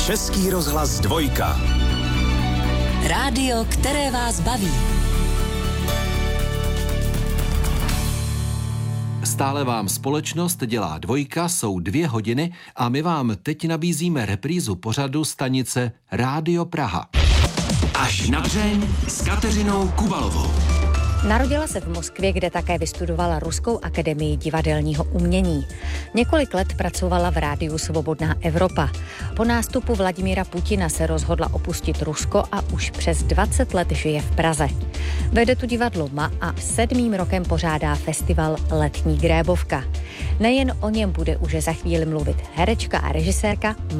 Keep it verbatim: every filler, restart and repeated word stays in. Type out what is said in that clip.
Český rozhlas Dvojka. Rádio, které vás baví. Stále vám společnost dělá Dvojka, jsou dvě hodiny a my vám teď nabízíme reprízu pořadu stanice Rádio Praha. Až na dřeň s Kateřinou Kubalovou. Narodila se v Moskvě, kde také vystudovala Ruskou akademii divadelního umění. Několik let pracovala v rádiu Svobodná Evropa. Po nástupu Vladimíra Putina se rozhodla opustit Rusko a už přes dvacet let žije v Praze. Vede tu divadlo M A a sedmým rokem pořádá festival Letní grébovka. Nejen o něm bude už za chvíli mluvit herečka a režisérka